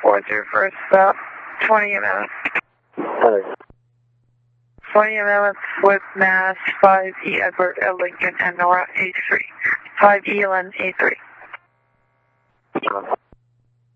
401 stop, 20 minutes. 20 minutes with Mass 5E Edward L. Lincoln and Nora A3. 5E Lynn A3.